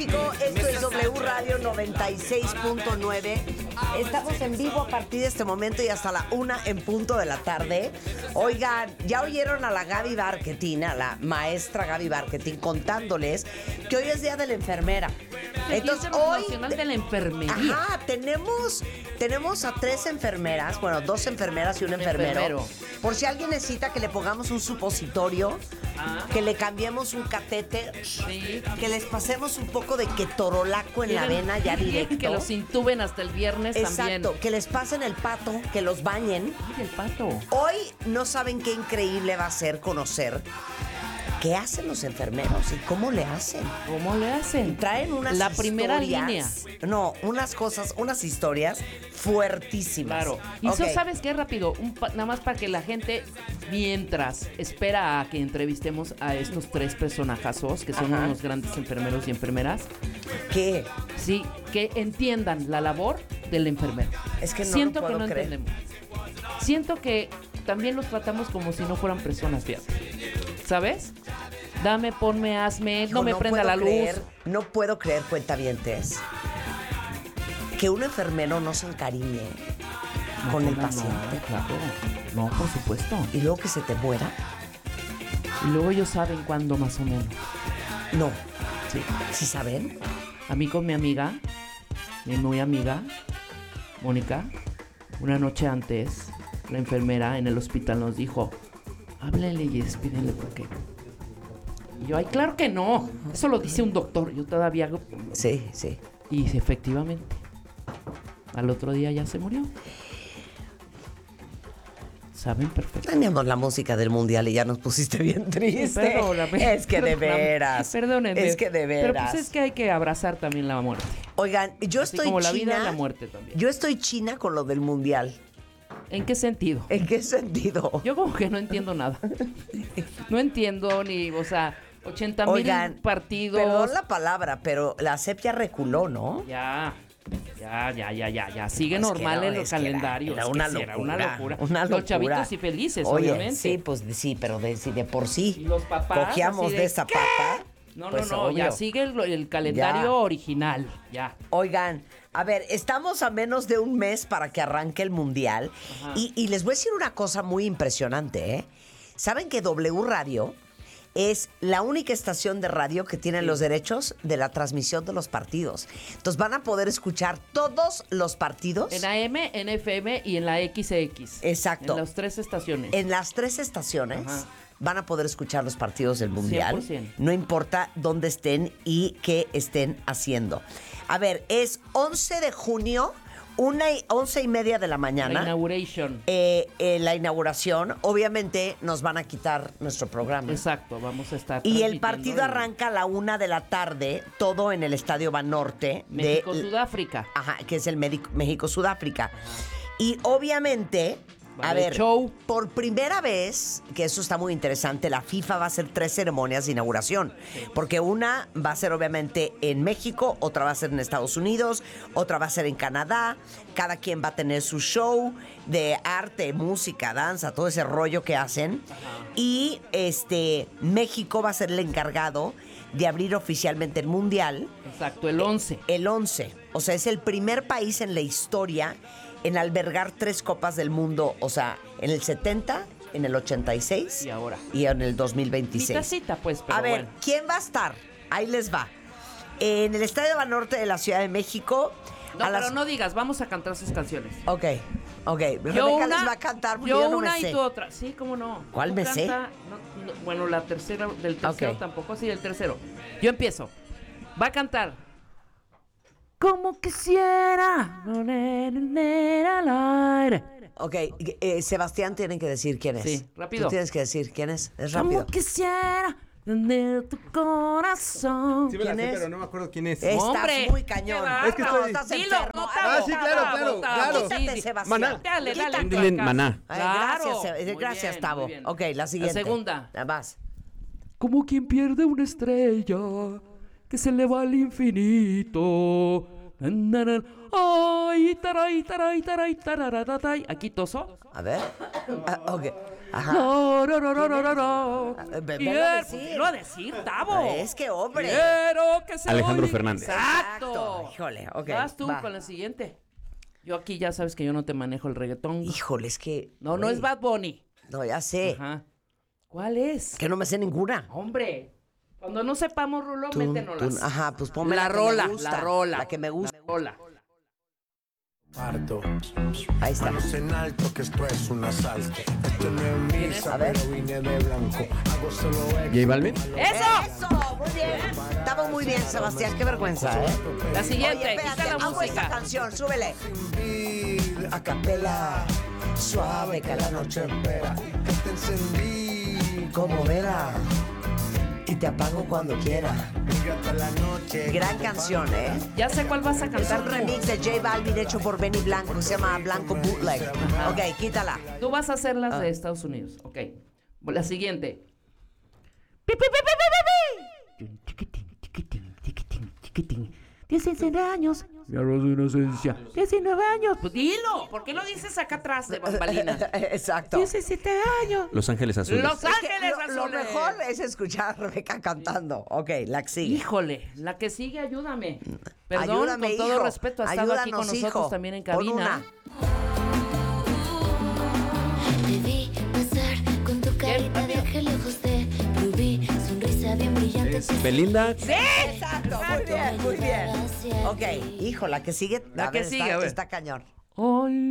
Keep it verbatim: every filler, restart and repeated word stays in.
México, esto es W Radio noventa y seis punto nueve. Estamos en vivo a partir de este momento y hasta la una en punto de la tarde. Oigan, ya oyeron a la Gaby Barquetín, a la maestra Gaby Barquetín, contándoles que hoy es Día de la Enfermera. Entonces, hoy Nacional de la Enfermería. Ajá, tenemos, tenemos a tres enfermeras, bueno, dos enfermeras y un, un enfermero. enfermero. Por si alguien necesita que le pongamos un supositorio, ah. que le cambiemos un catéter, sí. que les pasemos un poco de ketorolaco en la vena ya directo. Que los intuben hasta el viernes. Exacto, también. Exacto, que les pasen el pato, que los bañen. Ay, el pato. Hoy no saben qué increíble va a ser conocer qué hacen los enfermeros y cómo le hacen. ¿Cómo le hacen? Traen unas La historias, primera línea. No, unas cosas, unas historias fuertísimas. Claro. Y okay. eso, ¿sabes qué? Rápido, un pa- nada más para que la gente, mientras espera a que entrevistemos a estos tres personajazos, que son Ajá. unos grandes enfermeros y enfermeras. ¿Qué? Sí, que entiendan la labor del enfermero. Es que no Siento lo puedo que no creer. entendemos. Siento que también los tratamos como si no fueran personas, fíjate. ¿Sabes? Dame, ponme, hazme, no, no me prenda la creer, luz. No puedo creer, cuentavientes, que un enfermero no se encariñe no, con el no, paciente. No, claro. No, por supuesto. Y luego que se te muera. Y luego ellos saben cuándo más o menos. No. Sí. ¿Sí saben? A mí con mi amiga, mi muy amiga, Mónica, una noche antes, la enfermera en el hospital nos dijo, háblenle y despídenle porque... Y yo, ay, claro que no. Eso lo dice un doctor. Yo todavía hago... Sí, sí. Y efectivamente, al otro día ya se murió. Saben perfecto. Teníamos la música del mundial y ya nos pusiste bien triste. Sí, perdóname. Es que de veras. Perdónenme. Es que de veras. Pero pues es que hay que abrazar también la muerte. Oigan, yo Así estoy como china. la vida y la muerte también. Yo estoy china con lo del mundial. ¿En qué sentido? ¿En qué sentido? Yo como que no entiendo nada. No entiendo ni, o sea, ochenta mil partidos. Perdón la palabra, pero la C E P ya reculó, ¿no? Ya, ya, ya, ya, ya, ya. Sigue es normal en los calendarios. Era, era, una, es locura, era una locura. Una locura. Los chavitos y felices, Oye, obviamente. Sí, pues sí, pero de, sí, de por sí. Y los papás. Cogíamos de, de esa ¿qué? pata. No, pues no, no, obvio. ya sigue el, el calendario ya. original, ya. Oigan, a ver, estamos a menos de un mes para que arranque el Mundial. Y, y les voy a decir una cosa muy impresionante, ¿eh? ¿Saben que W Radio es la única estación de radio que tiene sí. los derechos de la transmisión de los partidos? Entonces van a poder escuchar todos los partidos. En A M, en F M y en la X X. Exacto. En las tres estaciones. En las tres estaciones. Ajá. Van a poder escuchar los partidos del Mundial. cien por ciento. No importa dónde estén y qué estén haciendo. A ver, es once de junio, una y, once y media de la mañana. La inauguration. Eh, eh, la inauguración. Obviamente nos van a quitar nuestro programa. Exacto, vamos a estar. Y el partido arranca a la una de la tarde, todo en el Estadio Banorte. México-Sudáfrica. Ajá, que es el México-Sudáfrica. Y obviamente... Vale, a ver, show. por primera vez, que eso está muy interesante, la FIFA va a hacer tres ceremonias de inauguración. Sí. Porque una va a ser obviamente en México, otra va a ser en Estados Unidos, otra va a ser en Canadá. Cada quien va a tener su show de arte, música, danza, todo ese rollo que hacen. Ajá. Y este México va a ser el encargado de abrir oficialmente el Mundial. Exacto, el once. El once. O sea, es el primer país en la historia en albergar tres copas del mundo, o sea, en el setenta, en el ochenta y seis y ahora y en el dos mil veintiséis. Mitacita, pues, pero a ver, bueno. ¿quién va a estar? Ahí les va. En el Estadio Banorte de la Ciudad de México. No, a pero las... no digas, vamos a cantar sus canciones. Ok, ok. Yo Rebeca una, les va a cantar porque yo, yo no una me sé. y tú otra. Sí, cómo no. ¿Cuál tú me canta, sé? No, no, bueno, la tercera, del tercero okay. tampoco, sí, del tercero. Yo empiezo. Va a cantar. Como quisiera no tener al aire. Ok, eh, Sebastián tienen que decir quién es. Sí, rápido. Tú tienes que decir quién es. Es rápido. Como quisiera tener tu corazón. Sí me la ¿Quién sé, es? pero no me acuerdo quién es. Estás ¡Hombre! muy cañón. Es que estoy- estás Dilo, enfermo. no, Ah, sí, claro, claro, claro. Quítate, Sí, sí. Sebastián. Maná. Dale, dale. Quítate. Dile Maná. Ay, Claro. gracias, Seb- Muy gracias, bien, Tavo. muy bien. Ok, la siguiente. La segunda. La vas. Como quien pierde una estrella que se eleva al infinito. Ay, taray, taray, taray, tararatatay. Aquí toso. A ver. Ah, ok. Ajá. No, no, no, no, no, no, no. Ah, ve- velo a Quiero- decir. Dilo a decir, Tavo. Es que, hombre. Quiero que se Alejandro oiga. Fernández. Exacto. Híjole, ok. Vas tú va. con la siguiente. Yo aquí ya sabes que yo no te manejo el reggaetón. Híjole, es que. No, no güey, es Bad Bunny. No, ya sé. Ajá. ¿Cuál es? Que no me sé ninguna. Hombre, cuando no sepamos, Rulo, Tú- métenoslas. tú- ajá, pues ponme la la que rola, me gusta, la rola. la que me gusta. La rola. Parto. Ahí está. Manos en alto, que esto es un asalto. Esto no es misa, A ver. pero vine de blanco. Hago solo J Balvin. ¡Eso! ¡Eso! Muy bien. Estaba muy bien, Sebastián. Qué vergüenza, ¿eh? La siguiente, Oye, quita espérate, la amo esta música. canción. Súbele. sin a capela. Suave que la noche espera. Que te encendí Como vela. Y te apago cuando quiera. hasta la noche. Gran canción, ¿eh? Ya sé cuál vas a Es cantar un tú. remix de J Balvin hecho por Benny Blanco. Se llama Blanco Bootleg. Ok, quítala. Tú vas a hacer Ah. las de Estados Unidos. Ok. La siguiente. Pi, pi, pi, pi, pi, pi. Chiquitín, chiquitín, chiquitín, chiquitín. dieciséis años. Mi arroz de inocencia. diecinueve años. Pues dilo. ¿Por qué lo dices acá atrás de bambalinas? Exacto. diecisiete años. Los Ángeles Azules. Los Es que Ángeles lo, lo Azules. mejor es escuchar a Rebeca cantando. Ok, la que sigue. Híjole, la que sigue, ayúdame. Perdón, Ayúdame, con todo hijo. respeto, ha estado aquí con Ayúdanos, nosotros hijo. también en Pon cabina. una. Te vi pasar con tu carita de ángel, ojos de rubí, sonrisa bien brillante. Es Belinda. Sí, exacto. Muy bien, muy bien. Ok, hijo, la que sigue. La a que ver, sigue, está, a ver. está cañón. Hoy